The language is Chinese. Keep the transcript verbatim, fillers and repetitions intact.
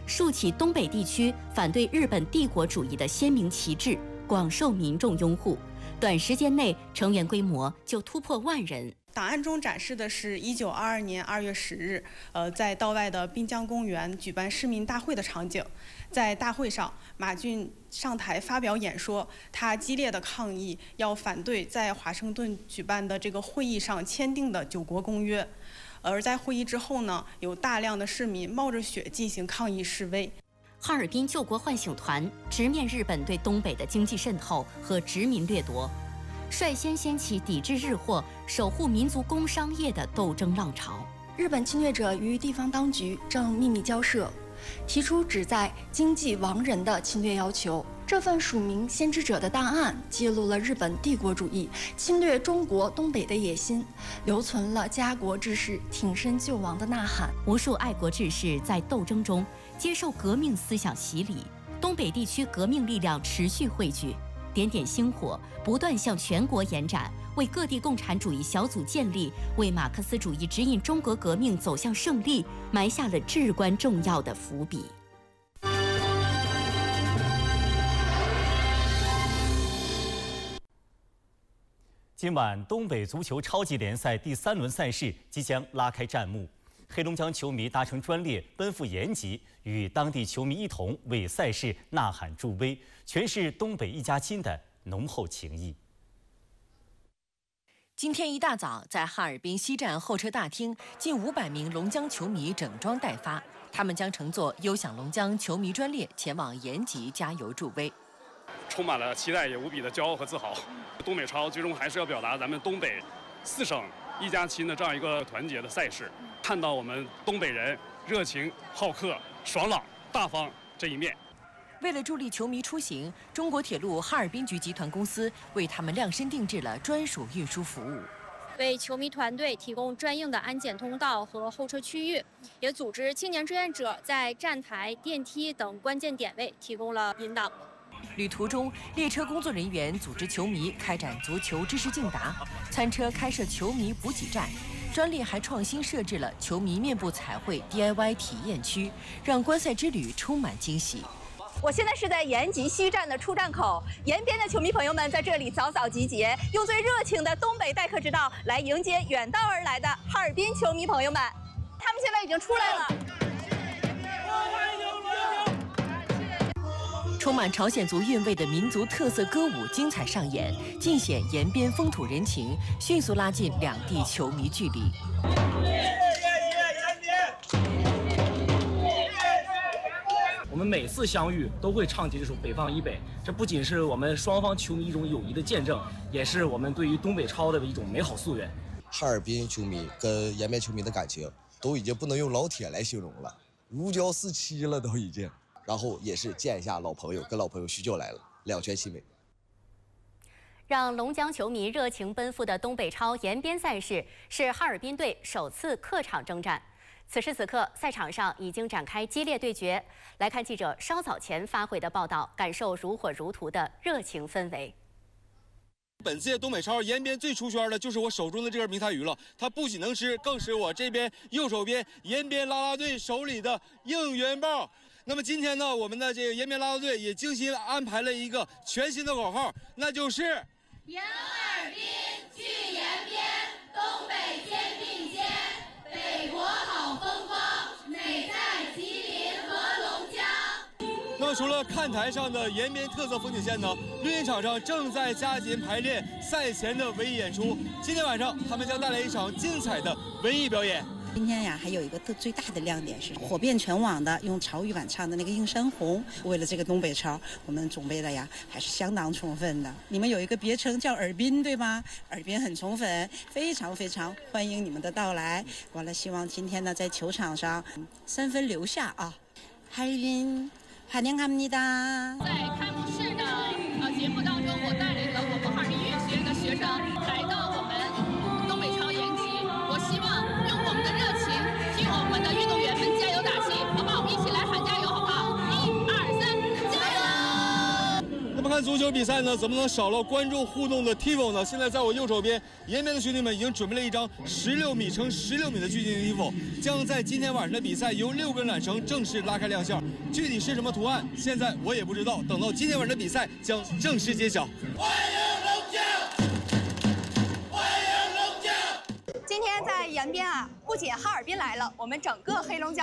竖起东北地区反对日本帝国主义的鲜明旗帜，广受民众拥护。短时间内，成员规模就突破万人。 档案中展示的是一九二二年二月十日，呃，在道外的滨江公园举办市民大会的场景。在大会上，马俊上台发表演说，他激烈的抗议要反对在华盛顿举办的这个会议上签订的九国公约。而在会议之后呢，有大量的市民冒着雪进行抗议示威。 哈尔滨救国唤醒团直面日本对东北的经济渗透和殖民掠夺，率先掀起抵制日货、守护民族工商业的斗争浪潮。 日本侵略者与地方当局正秘密交涉，提出旨在经济亡人的侵略要求。这份署名先知者的档案揭露了日本帝国主义侵略中国东北的野心，留存了家国志士挺身救亡的呐喊。 无数爱国志士在斗争中接受革命思想洗礼，东北地区革命力量持续汇聚，点点星火不断向全国延展，为各地共产主义小组建立，为马克思主义指引中国革命走向胜利埋下了至关重要的伏笔。 今晚东北足球超级联赛第三轮赛事即将拉开战幕，黑龙江球迷搭乘专列奔赴延吉，与当地球迷一同为赛事呐喊助威，诠释东北一家亲的浓厚情谊。 今天一大早，在哈尔滨西站候车大厅，近五百名龙江球迷整装待发，他们将乘坐优享龙江球迷专列前往延吉加油助威。 充满了期待，也无比的骄傲和自豪。东北超最终还是要表达咱们东北四省一家亲的这样一个团结的赛事，看到我们东北人热情好客、爽朗大方这一面。 为了助力球迷出行，中国铁路哈尔滨局集团公司为他们量身定制了专属运输服务， 为球迷团队提供专用的安检通道和候车区域，也组织青年志愿者在站台、电梯等关键点位提供了引导。 旅途中，列车工作人员组织球迷开展足球知识竞答，餐车开设球迷补给站，专列还创新设置了球迷面部彩绘 D I Y 体验区，让观赛之旅充满惊喜。 我现在是在延吉西站的出站口，延边的球迷朋友们在这里早早集结，用最热情的东北待客之道来迎接远道而来的哈尔滨球迷朋友们。他们现在已经出来了。 充满朝鲜族韵味的民族特色歌舞精彩上演，尽显延边风土人情，迅速拉近两地球迷距离。 我们每次相遇都会唱起这首《北方以北》，这不仅是我们双方球迷一种友谊的见证，也是我们对于东北超的一种美好夙愿。 哈尔滨球迷跟延边球迷的感情都已经不能用老铁来形容了，如胶似漆了都已经。然后也是见一下老朋友，跟老朋友叙旧来了，两全其美。 让龙江球迷热情奔赴的东北超延边赛事是哈尔滨队首次客场征战。此时此刻，赛场上已经展开激烈对决。来看记者稍早前发回的报道，感受如火如荼的热情氛围。 本届东北超延边最出圈的就是我手中的这根迷彩鱼了，它不仅能吃，更是我这边右手边延边啦啦队手里的应援棒。那么今天呢，我们的这个延边啦啦队也精心安排了一个全新的口号，那就是迎哈尔滨，去延边，东北肩并肩，北国好风光，美在吉林和龙江。 那么除了看台上的延边特色风景线呢，绿茵场上正在加紧排练赛前的文艺演出。今天晚上他们将带来一场精彩的文艺表演。 今天呀，还有一个最大的亮点是火遍全网的用潮语版唱的那个《映山红》。为了这个东北超，我们准备的呀还是相当充分的。你们有一个别称叫尔滨，对吧？尔滨很宠粉，非常非常欢迎你们的到来。完了，希望今天呢在球场上三分留下啊！哈尔滨，欢迎합니다。 在开幕式的呃节目当中，我带领了我们哈尔滨音乐学院的学生来到我们东北超延吉。我希望用我们的热情替我们的运动员们加油打气，好不好？我们一起来喊加油，好不好？一二三，加油！ 那么看看足球比赛呢，怎么能少了观众互动的 tifo 呢？现在在我右手边，延边的兄弟们已经准备了一张十六米乘十六米的巨型 tifo， 将在今天晚上的比赛由六根缆绳正式拉开亮相。具体是什么图案，现在我也不知道，等到今天晚上的比赛将正式揭晓。欢迎龙江！欢迎龙江！今天在延边啊，不仅哈尔滨来了，我们整个黑龙江。